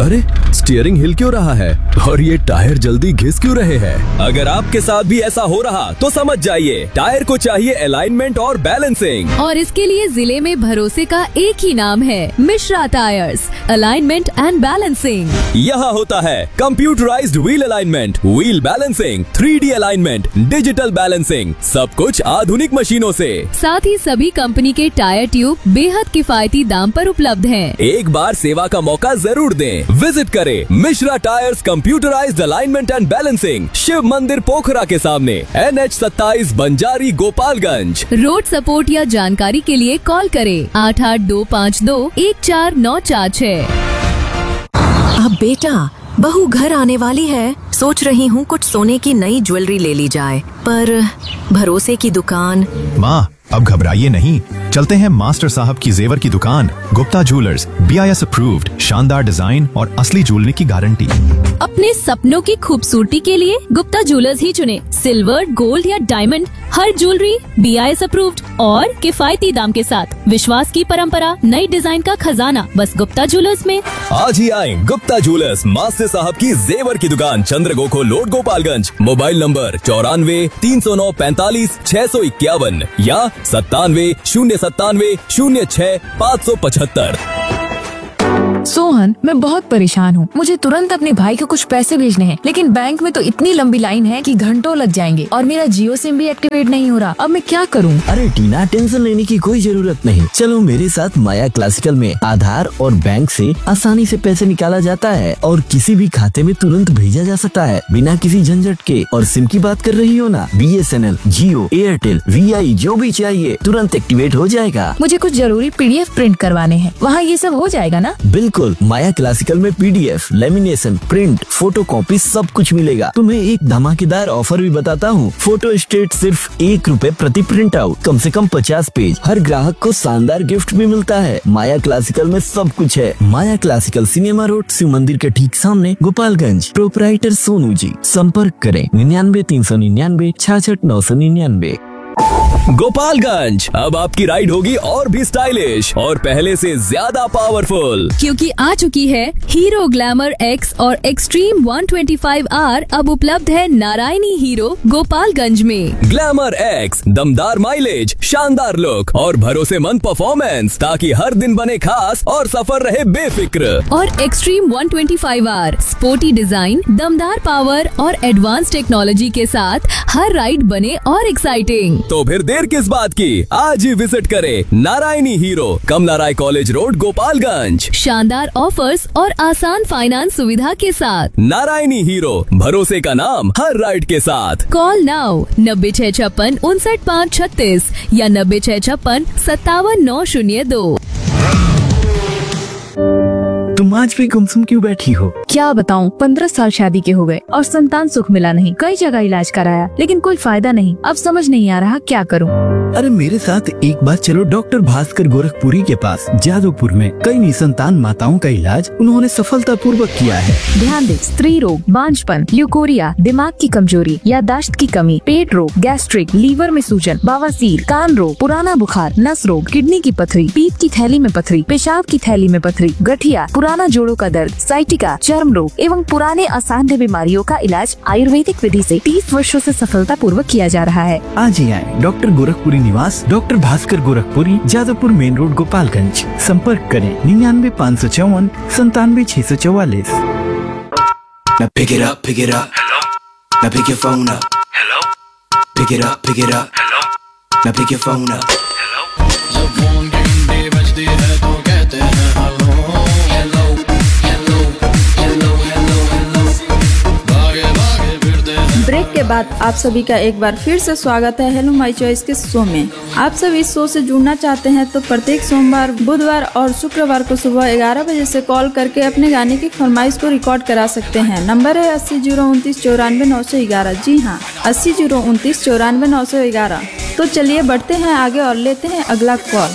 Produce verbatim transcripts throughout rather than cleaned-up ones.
अरे स्टीयरिंग हिल क्यों रहा है और ये टायर जल्दी घिस क्यों रहे हैं? अगर आपके साथ भी ऐसा हो रहा तो समझ जाइए, टायर को चाहिए अलाइनमेंट और बैलेंसिंग। और इसके लिए जिले में भरोसे का एक ही नाम है, Mishra tyres, alignment and balancing. यहाँ होता है computerised wheel alignment, wheel balancing, three D alignment, digital balancing, सब कुछ आधुनिक मशीनों से। साथ ही सभी कंपनी के टायर ट्यूब बेहद किफायती दाम पर उपलब्ध हैं। एक बार सेवा का मौका जरूर दें। विजिट करें Mishra tyres computerised alignment and balancing, Shiv मंदिर पोखरा के सामने, एन एच सत्ताईस बंजारी गोपालगंज। रोड सपोर्ट या जानकारी के लिए कॉल करें आठ आठ दो पाँच दो एक चार नौ चार छह। अब बेटा, बहू घर आने वाली है, सोच रही हूँ कुछ सोने की नई ज्वेलरी ले ली जाए, पर भरोसे की दुकान। माँ, अब घबराइए नहीं, चलते हैं मास्टर साहब की जेवर की दुकान, Gupta jewellers, B I S approved, शानदार डिजाइन और असली ज्वेलरी की गारंटी। अपने सपनों की खूबसूरती के लिए गुप्ता ज्वेलर्स ही चुने। सिल्वर, गोल्ड या diamond, her jewellery B I S approved और किफायती दाम के साथ। विश्वास की परंपरा, नई डिजाइन का खजाना, बस गुप्ता ज्वेलर्स में। आज ही आए गुप्ता ज्वेलर्स, मास्टर साहब की जेवर की दुकान, चंद्रगोखो लोड गोपालगंज। मोबाइल नंबर चौरानवे तीन सौ नौ पैंतालीस छह सौ इक्यावन या सत्तानवे शून्य सत्तानवे शून्य छह पाँच सौ पचहत्तर। सोहन, मैं बहुत परेशान हूँ। मुझे तुरंत अपने भाई को कुछ पैसे भेजने हैं, लेकिन बैंक में तो इतनी लंबी लाइन है कि घंटों लग जाएंगे और मेरा जियो सिम भी एक्टिवेट नहीं हो रहा। अब मैं क्या करूँ? अरे टीना, टेंशन लेने की कोई जरूरत नहीं। चलो मेरे साथ माया क्लासिकल में आधार और बैंक से आसानी से पैसे निकाला जाता है और किसी भी खाते में तुरंत भेजा जा सकता है बिना किसी झंझट के। और सिम की बात कर रही हो ना, B S N L, Jio, Airtel, we आई, जो भी चाहिए तुरंत एक्टिवेट हो जाएगा। मुझे कुछ जरूरी पी डी एफ प्रिंट करवाने हैं, वहाँ ये सब हो जाएगा ना? बिल्कुल, माया क्लासिकल में P D F, lamination, print, photo copy सब कुछ मिलेगा। तुम्हें एक धमाकेदार ऑफर भी बताता हूँ। फोटो स्टेट सिर्फ एक रुपए प्रति प्रिंट आउट, कम से कम पचास पेज। हर ग्राहक को शानदार गिफ्ट भी मिलता है। माया क्लासिकल में सब कुछ है। माया क्लासिकल, सिनेमा रोड, शिव मंदिर के ठीक सामने, गोपालगंज। प्रोपराइटर सोनू जी। संपर्क करें निन्यानवे तीन सौ निन्यानवे छियासठ नौ सौ निन्यानवे। गोपालगंज, अब आपकी राइड होगी और भी स्टाइलिश और पहले से ज्यादा पावरफुल, क्योंकि आ चुकी है हीरो ग्लैमर एक्स और extreme one twenty five are. अब उपलब्ध है नारायणी हीरो गोपालगंज में। ग्लैमर एक्स, दमदार माइलेज, शानदार लुक और भरोसेमंद परफॉर्मेंस, ताकि हर दिन बने खास और सफर रहे बेफिक्र। और extreme one twenty five are, sporty design, दमदार पावर और एडवांस टेक्नोलॉजी के साथ हर राइड बने और एक्साइटिंग। तो फिर देर किस बात की, आज ही विजिट करें नारायणी हीरो, कमला राय कॉलेज रोड, गोपालगंज। शानदार ऑफर्स और आसान फाइनेंस सुविधा के साथ। नारायणी हीरो, भरोसे का नाम हर राइड के साथ। कॉल नाउ नब्बे छह छप्पन उनसठ पाँच छत्तीस या नब्बे छह छप्पन सत्तावन नौ शून्य दो। तुम आज भी गुमसुम क्यों बैठी हो? क्या बताऊँ, पंद्रह साल शादी के हो गए और संतान सुख मिला नहीं। कई जगह इलाज कराया लेकिन कोई फायदा नहीं। अब समझ नहीं आ रहा क्या करूँ। अरे मेरे साथ एक बार चलो डॉक्टर भास्कर गोरखपुरी के पास। जादवपुर में कई निसंतान माताओं का इलाज उन्होंने सफलता पूर्वक किया है। ध्यान दे, स्त्री रोग, बांझपन, ल्यूकोरिया, दिमाग की कमजोरी, याददाश्त की कमी, पेट रोग, गैस्ट्रिक, लीवर में सूजन, बवासीर, कान रोग, पुराना बुखार, नस रोग, किडनी की पथरी, पीत की थैली में पथरी, पेशाब की थैली में पथरी, गठिया, पुराना जोड़ों का दर्द, साइटिका, चर्म रोग एवं पुराने असाध्य बीमारियों का इलाज आयुर्वेदिक विधि से तीस वर्षों से सफलता पूर्वक किया जा रहा है। आज ही आए डॉक्टर गोरखपुरी निवास, doctor Bhaskar Gorakhpuri, Jadavpur main road, Gopalganj. संपर्क करें निन्यानवे पाँच सौ चौवन संतानवे छह सौ चौवालीस। Now pick it up, pick it up. Hello. Now pick your phone up. Hello. Pick it up, pick it up. Hello. Now pick your phone up. Hello. जब फोन की घंटी बजती है तो कहते हैं hello hello hello hello hello hello. भागे भागे फिरते हैं। ब्रेक के बाद आप सभी का एक बार फिर से स्वागत है हेलो माय चॉइस के शो में। आप सभी इस शो से जुड़ना चाहते हैं तो प्रत्येक सोमवार, बुधवार और शुक्रवार को सुबह ग्यारह बजे से कॉल करके अपने गाने की फरमाइश को रिकॉर्ड करा सकते हैं। नंबर है अस्सी जीरो उनतीस चौरानवे नौ सौ ग्यारह। जी हाँ, अस्सी जीरो उनतीस चौरानवे नौ सौ ग्यारह। तो चलिए बढ़ते हैं आगे और लेते हैं अगला कॉल।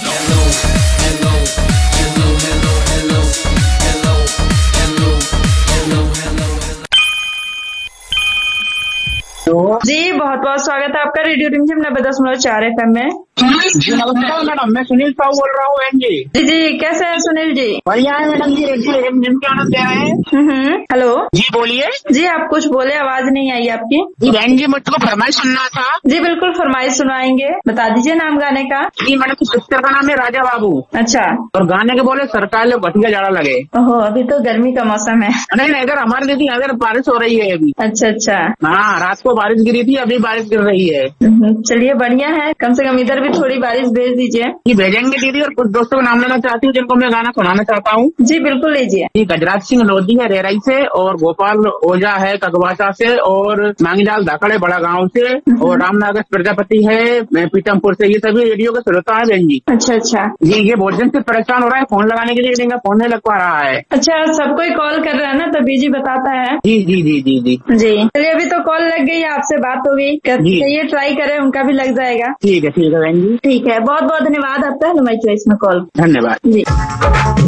जी बहुत बहुत स्वागत है आपका रेडियो रिमझिम नब्बे दशमलव चार एफ एम में। जी नमस्कार मैडम, मैं सुनील साहू बोल रहा हूँ बहन जी। जी जी कैसे है सुनील जी? बढ़िया है मैडम जी, देखिए एक दिन के आनंद दे रहे हैं। हेलो जी बोलिए। जी आप कुछ बोले, आवाज नहीं आई आपकी। जी बहन जी मुझको फरमाइश सुनना था। जी बिल्कुल फरमाइश सुनाएंगे, बता दीजिए नाम गाने का। जी मैडम पिक्चर का नाम है राजा बाबू। अच्छा, और गाने के बोले सरकार लोग घटिया जाड़ा लगे। ओहो अभी तो गर्मी का मौसम है। नहीं नहीं, अगर हमारे दीदी अगर बारिश हो रही है अभी। अच्छा अच्छा, हाँ रात को बारिश गिरी थी, अभी बारिश गिर रही है। चलिए बढ़िया है, कम से कम इधर भी थोड़ी बारिश भेज दीजिए। जी भेजेंगे दीदी, और कुछ दोस्तों का नाम लेना चाहती हूँ जिनको मैं गाना सुनाना चाहता हूँ। जी बिल्कुल लीजिए। जी गजराज सिंह लोधी है रेराई से, और गोपाल ओझा है कगवासा से, और मांगीलाल धाकड़े बड़ा गांव से, और रामनागर प्रजापति है मैं पीतमपुर से। ये सभी रेडियो के श्रोता है बहन जी। अच्छा अच्छा। जी ये भोजन से परेशान हो रहा है, फोन लगाने के लिए लेकिन फोन नहीं लग पा रहा है। अच्छा सब कोई कॉल कर रहा है ना, तभी जी बताता है। जी जी जी जी जी जी चलिए, अभी तो कॉल लग गई, आपसे बात हो गई, चलिए ट्राई करें, उनका भी लग जाएगा। ठीक है ठीक है बहन जी। ठीक है, बहुत बहुत धन्यवाद आपका हमारी चॉइस में कॉल। धन्यवाद जी।